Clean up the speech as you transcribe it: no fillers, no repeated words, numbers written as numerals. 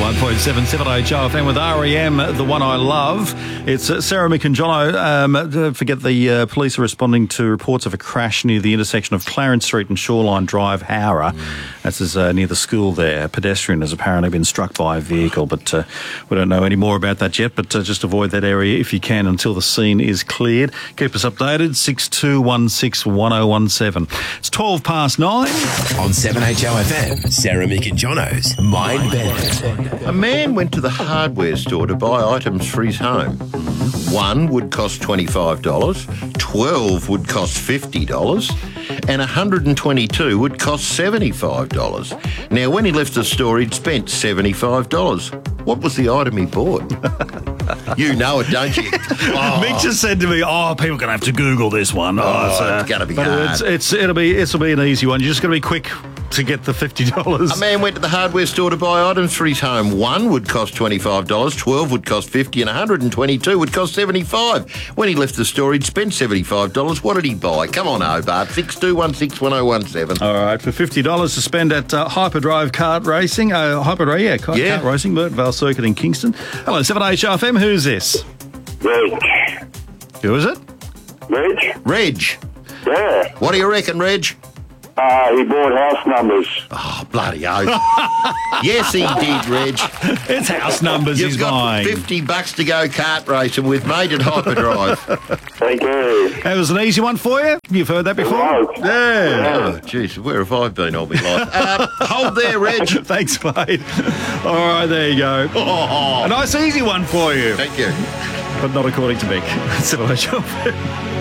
101.7 7HRFM with REM, The One I Love. It's Sarah, Mick and Jono. Don't forget the police are responding to reports of a crash near the intersection of Clarence Street and Shoreline Drive, Howrah. That's near the school there. A pedestrian has apparently been struck by a vehicle, but we don't know any more about that yet, but just avoid that area if you can until the scene is cleared. Keep us updated, 6216 1017. It's 12 past 9. On 7HOFM, Sarah, Mick and Jono's Mind Bender. A man went to the hardware store to buy items for his home. One would cost $25, 12 would cost $50, and 122 would cost $75. Now, when he left the store, he'd spent $75. What was the item he bought? You know it, don't you? Oh. Mick just said to me, people are going to have to Google this one. It's going to be hard. It'll be an easy one. You're just going to be quick to get the $50. A man went to the hardware store to buy items for his home. One would cost $25, 12 would cost $50, and 122 would cost $75. When he left the store, he'd spent $75. What did he buy? Come on, Hobart, 6216 1017. All right, for $50 to spend at Hyperdrive Kart Racing. Kart Racing, Burtonvale Circuit in Kingston. Hello, 7HRFM, who's this? Reg. Who is it? Reg. Yeah. What do you reckon, Reg? He bought house numbers. Oh, bloody oath. Yes, he did, Reg. It's house numbers You've he's got buying. $50 to go kart racing with mate at Hyperdrive. Thank you. That was an easy one for you? You've heard that before? Right. Yeah. Oh, jeez, where have I been all my life? Hold there, Reg. Thanks, mate. All right, there you go. Oh, A nice easy one for you. thank you. But not according to Mick. 7HRFM.